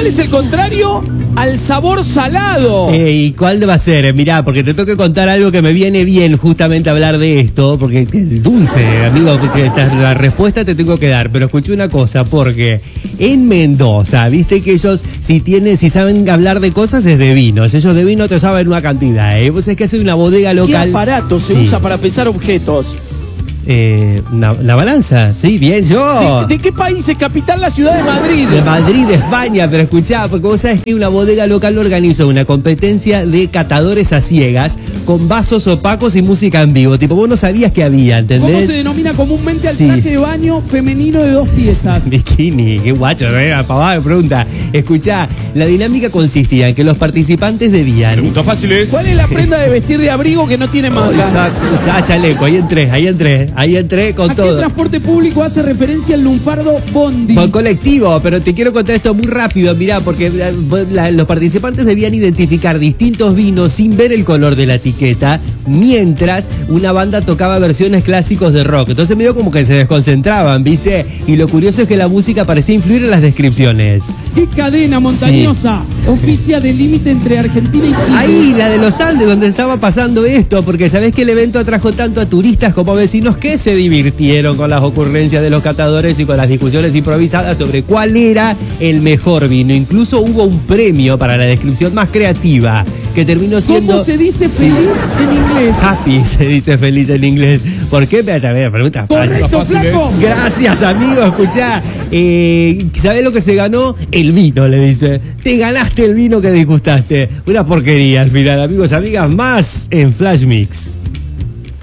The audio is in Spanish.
es el contrario al sabor salado. ¿Y cuál va a ser? Mirá, porque te tengo que contar algo que me viene bien justamente hablar de esto, porque el dulce, amigo, porque la respuesta te tengo que dar, pero escuché una cosa, porque en Mendoza, viste que ellos, si saben hablar de cosas, es de vinos. Ellos de vino te saben una cantidad, ¿eh? Vos sabés que hace una bodega local. ¿Qué aparato se usa para pesar objetos? La balanza, sí, bien, yo. ¿De qué país es capital la ciudad de Madrid? De Madrid, de España, pero escuchá, porque vos sabés que una bodega local organizó una competencia de catadores a ciegas con vasos opacos y música en vivo. Tipo, vos no sabías que había, ¿entendés? ¿Cómo se denomina comúnmente al traje de baño femenino de 2 piezas? Bikini, qué guacho, pavada de pregunta. Escuchá, la dinámica consistía en que los participantes debían... Preguntas fáciles. ¿Cuál es la prenda de vestir de abrigo que no tiene manga? Exacto, chaleco, ahí entré con todo. ¿A qué transporte público hace referencia el lunfardo bondi? Con colectivo, pero te quiero contar esto muy rápido, mirá, porque los participantes debían identificar distintos vinos sin ver el color de la etiqueta, mientras una banda tocaba versiones clásicos de rock. Entonces medio como que se desconcentraban, ¿viste? Y lo curioso es que la música parecía influir en las descripciones. ¿Qué cadena montañosa oficia de límite entre Argentina y Chile? Ahí, la de los Andes, donde estaba pasando esto, porque sabés que el evento atrajo tanto a turistas como a vecinos que se divirtieron con las ocurrencias de los catadores y con las discusiones improvisadas sobre cuál era el mejor vino. Incluso hubo un premio para la descripción más creativa, que terminó siendo... ¿Cómo se dice feliz en inglés? Happy se dice feliz en inglés. ¿Por qué? Pregunta fácil. Correcto, flaco. Gracias, amigo. Escuchá, ¿sabés lo que se ganó? El vino, le dice. Te ganaste el vino que disgustaste. Una porquería al final, amigos, amigas, más en Flash Mix.